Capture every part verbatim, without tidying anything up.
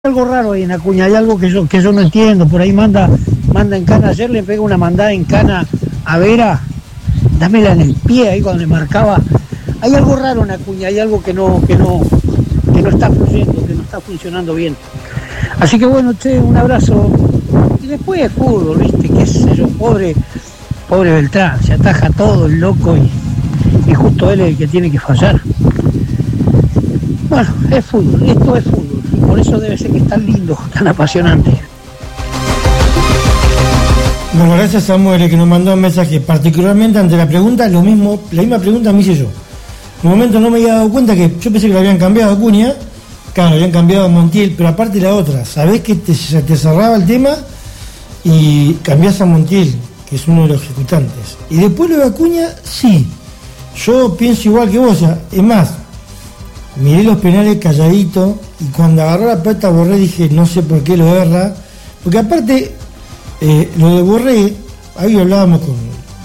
algo raro ahí en Acuña, hay algo que yo que yo no entiendo. Por ahí manda manda en cana, ayer le pega una mandada en cana a Vera, dámela en el pie ahí cuando le marcaba. Hay algo raro en Acuña, hay algo que no que no que no está fluyendo, que no está funcionando bien. Así que bueno, che, un abrazo. Y después es fútbol, viste, qué sé yo, pobre pobre Beltrán, se ataja todo el loco y, y justo él es el que tiene que fallar. Bueno, es fútbol, esto es fútbol. Por eso debe ser que es tan lindo, tan apasionante. Bueno, gracias a Samuel que nos mandó un mensaje. Particularmente ante la pregunta, lo mismo, la misma pregunta me hice yo. En un momento no me había dado cuenta que yo pensé que lo habían cambiado a Acuña, claro, habían cambiado a Montiel, pero aparte la otra, sabés que te, se te cerraba el tema y cambiás a Montiel, que es uno de los ejecutantes. Y después lo de Acuña, sí, yo pienso igual que vos, o sea, es más, miré los penales calladito y cuando agarró la pelota Borré dije, no sé por qué lo erra, porque aparte, eh, lo de Borré, ahí hablábamos con,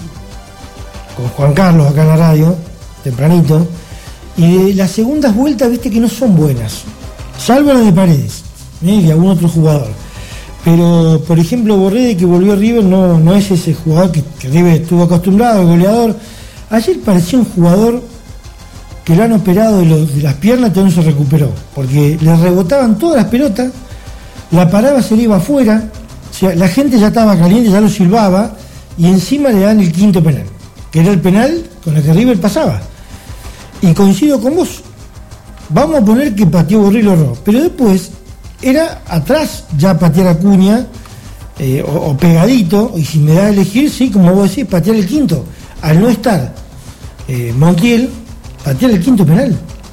con Juan Carlos acá en la radio, tempranito, y de las segundas vueltas, viste que no son buenas, salvo las de Paredes, ¿eh? Y algún otro jugador. Pero, por ejemplo, Borré, de que volvió a River, no, no es ese jugador que, que River estuvo acostumbrado, el goleador. Ayer parecía un jugador que lo han operado de, los, de las piernas y todavía no se recuperó, porque le rebotaban todas las pelotas, la paraba, se le iba afuera, o sea, la gente ya estaba caliente, ya lo silbaba, y encima le dan el quinto penal, que era el penal con el que River pasaba. Y coincido con vos, vamos a poner que pateó Borré y lo erró, pero después era atrás ya patear Acuña, eh, o, o pegadito, y si me da a elegir, sí, como vos decís, patear el quinto, al no estar eh, Montiel, patear el quinto penal.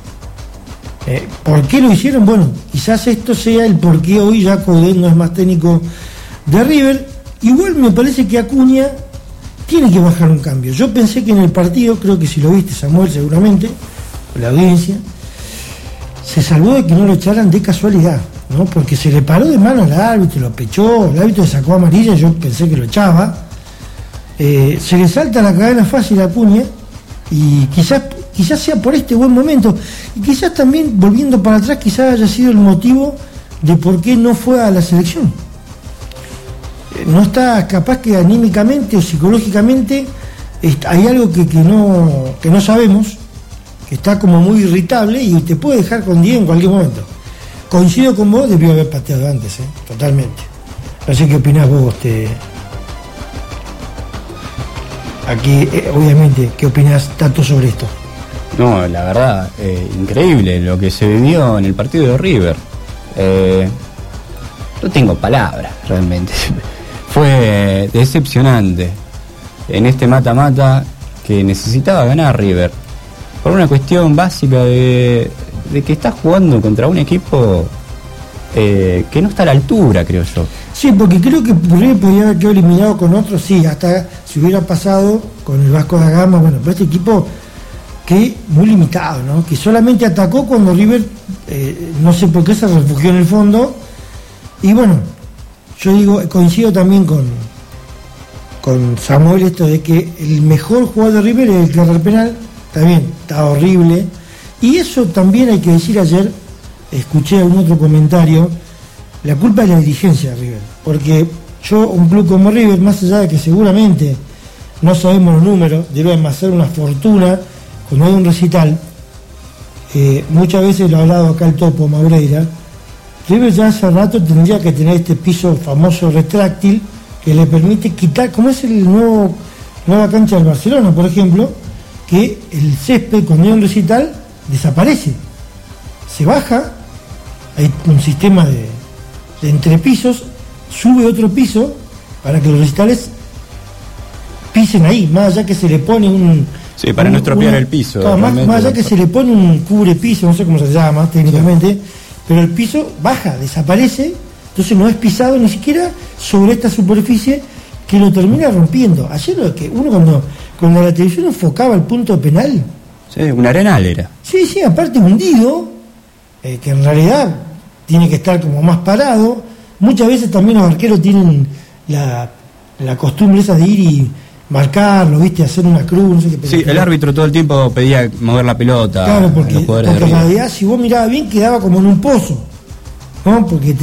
Eh, ¿Por qué lo hicieron? Bueno, quizás esto sea el por qué hoy ya Coudet no es más técnico de River. Igual me parece que Acuña tiene que bajar un cambio. Yo pensé que en el partido, creo que si lo viste Samuel seguramente, o la audiencia, se salvó de que no lo echaran de casualidad, ¿no? Porque se le paró de mano al árbitro, lo pechó, el árbitro le sacó amarilla, yo pensé que lo echaba. Eh, se le salta la cadena fácil a Acuña y quizás quizás sea por este buen momento, y quizás también, volviendo para atrás, quizás haya sido el motivo de por qué no fue a la selección. No está, capaz que anímicamente o psicológicamente hay algo que, que, no, que no sabemos, que está como muy irritable y te puede dejar con diez en cualquier momento. Coincido con vos, debió haber pateado antes, ¿eh? Totalmente. No sé qué opinás vos, te... Aquí, eh, obviamente, ¿qué opinás tanto sobre esto? No, la verdad, eh, increíble lo que se vivió en el partido de River. Eh, no tengo palabras, realmente. Fue decepcionante en este mata-mata que necesitaba ganar River. Por una cuestión básica de, de que está jugando contra un equipo eh, que no está a la altura, creo yo. Sí, porque creo que River podría haber quedado eliminado con otros, sí, hasta si hubiera pasado con el Vasco da Gama, bueno, pero este equipo que muy limitado, ¿no? Que solamente atacó cuando River, eh, no sé por qué se refugió en el fondo. Y bueno, yo digo, coincido también con, con Samuel esto de que el mejor jugador de River es el que erra el penal, está bien, está horrible. Y eso también hay que decir, ayer escuché algún otro comentario, la culpa es la dirigencia de River, porque yo, un club como River, más allá de que seguramente no sabemos los números, deben hacer una fortuna cuando hay un recital, eh, muchas veces lo ha hablado acá el Topo Maureira, River ya hace rato tendría que tener este piso famoso retráctil que le permite quitar, como es el nuevo nueva cancha del Barcelona, por ejemplo, que el césped cuando hay un recital desaparece, se baja, hay un sistema de, de entrepisos, sube otro piso para que los recitales pisen ahí, más allá que se le pone un... Sí, para un, no estropear una, el piso. Claro, más, más allá que se le pone un cubre piso, no sé cómo se llama técnicamente, sí, pero el piso baja, desaparece, entonces no es pisado ni siquiera sobre esta superficie que lo termina rompiendo. Ayer lo que uno cuando, cuando la televisión enfocaba el punto penal... Sí, un arenal era. Sí, sí, aparte hundido, eh, que en realidad tiene que estar como más parado. Muchas veces también los arqueros tienen la, la costumbre esa de ir y marcarlo, viste, hacer una cruz, no sé qué. Sí, el árbitro todo el tiempo pedía mover la pelota. Claro, porque, a los jugadores porque de en realidad si vos mirabas bien quedaba como en un pozo. ¿no? Porque